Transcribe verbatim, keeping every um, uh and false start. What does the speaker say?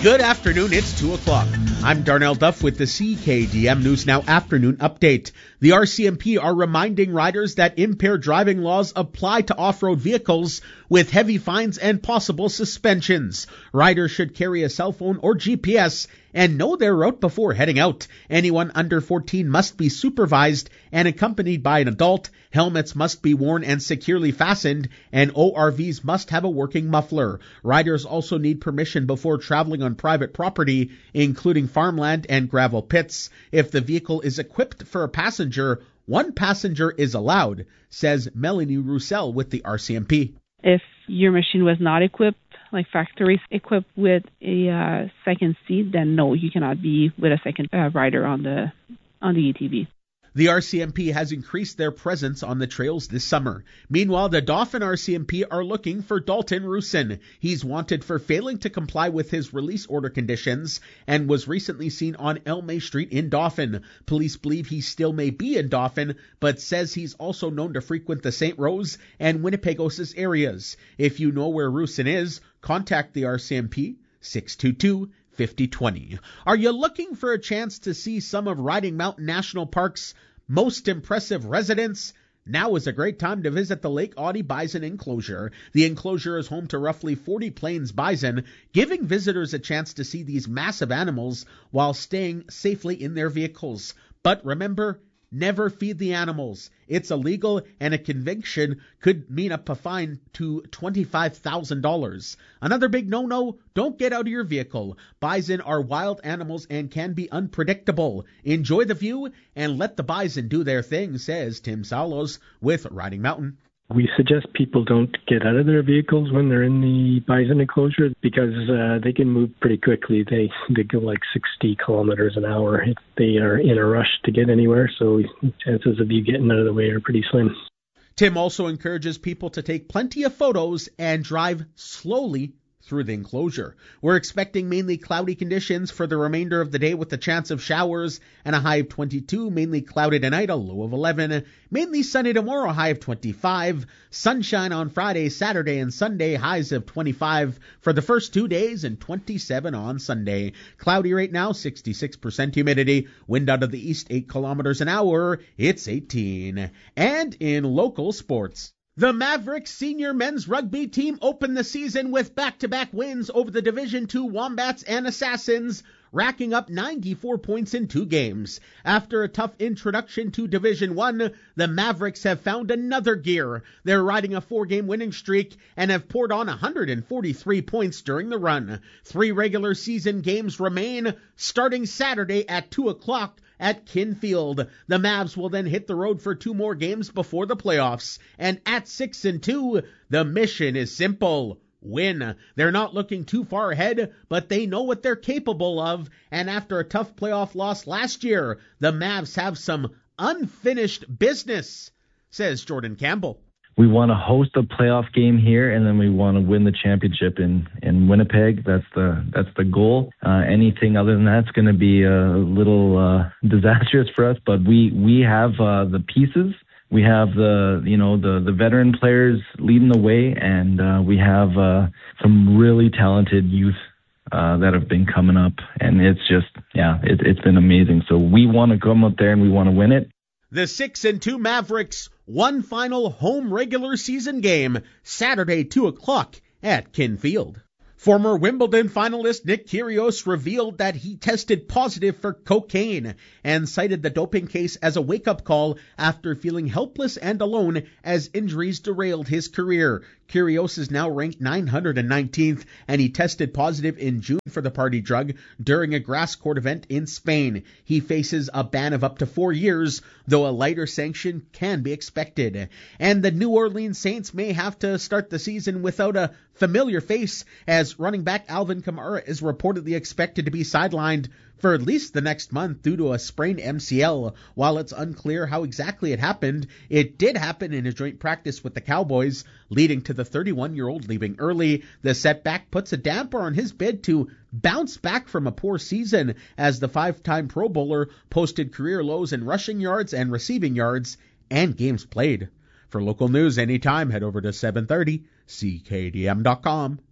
Good afternoon, it's two o'clock. I'm Darnell Duff with the C K D M News Now afternoon update. The R C M P are reminding riders that impaired driving laws apply to off-road vehicles with heavy fines and possible suspensions. Riders should carry a cell phone or G P S and know their route before heading out. Anyone under fourteen must be supervised and accompanied by an adult. Helmets must be worn and securely fastened, and O R Vs must have a working muffler. Riders also need permission before traveling on private property, including farmland and gravel pits. If the vehicle is equipped for a passenger, one passenger is allowed, says Melanie Roussel with the R C M P. If your machine was not equipped, like factory equipped with a uh, second seat, then no, you cannot be with a second uh, rider on the on the A T V. The R C M P has increased their presence on the trails this summer. Meanwhile, the Dauphin R C M P are looking for Dalton Roussin. He's wanted for failing to comply with his release order conditions and was recently seen on Elme Street in Dauphin. Police believe he still may be in Dauphin, but says he's also known to frequent the Saint Rose and Winnipegos areas. If you know where Roussin is, contact the R C M P, six two two, five oh two oh. Are you looking for a chance to see some of Riding Mountain National Park's most impressive residents? Now is a great time to visit the Lake Audie Bison Enclosure. The enclosure is home to roughly forty Plains bison, giving visitors a chance to see these massive animals while staying safely in their vehicles. But remember, never feed the animals. It's illegal, and a conviction could mean up a fine to twenty-five thousand dollars. Another big no-no, don't get out of your vehicle. Bison are wild animals and can be unpredictable. Enjoy the view and let the bison do their thing, says Tim Salos with Riding Mountain. We suggest people don't get out of their vehicles when they're in the bison enclosure because uh, they can move pretty quickly. They they go like sixty kilometers an hour if they are in a rush to get anywhere, so chances of you getting out of the way are pretty slim. Tim also encourages people to take plenty of photos and drive slowly through the enclosure. We're expecting mainly cloudy conditions for the remainder of the day with a chance of showers and a high of twenty-two, mainly cloudy tonight, a low of eleven, mainly sunny tomorrow, high of twenty-five, sunshine on Friday, Saturday, and Sunday, highs of twenty-five for the first two days and twenty-seven on Sunday. Cloudy right now, sixty-six percent humidity, wind out of the east eight kilometers an hour, it's eighteen. And in local sports, the Mavericks senior men's rugby team opened the season with back-to-back wins over the Division two Wombats and Assassins, racking up ninety-four points in two games. After a tough introduction to Division one, the Mavericks have found another gear. They're riding a four-game winning streak and have poured on one hundred forty-three points during the run. Three regular season games remain, starting Saturday at two o'clock at Kinfield. The Mavs will then hit the road for two more games before the playoffs. And at six and two, the mission is simple: win. They're not looking too far ahead, but they know what they're capable of. And after a tough playoff loss last year, the Mavs have some unfinished business, says Jordan Campbell. We want to host a playoff game here, and then we want to win the championship in, in Winnipeg. That's the that's the goal. Uh, anything other than that's going to be a little uh, disastrous for us. But we we have uh, the pieces. We have the you know the the veteran players leading the way, and uh, we have uh, some really talented youth uh, that have been coming up, and it's just yeah, it, it's been amazing. So we want to come up there and we want to win it. The six and two Mavericks, one final home regular season game, Saturday, two o'clock at Kinfield. Former Wimbledon finalist Nick Kyrgios revealed that he tested positive for cocaine and cited the doping case as a wake-up call after feeling helpless and alone as injuries derailed his career. Kyrgios is now ranked nine hundred nineteenth, and he tested positive in June for the party drug during a grass court event in Spain. He faces a ban of up to four years, though a lighter sanction can be expected. And the New Orleans Saints may have to start the season without a familiar face, as running back Alvin Kamara is reportedly expected to be sidelined for at least the next month due to a sprained M C L. While it's unclear how exactly it happened, it did happen in a joint practice with the Cowboys, leading to the thirty-one-year-old leaving early. The setback puts a damper on his bid to bounce back from a poor season, as the five-time Pro Bowler posted career lows in rushing yards and receiving yards and games played. For local news anytime, head over to seven thirty C K D M dot com.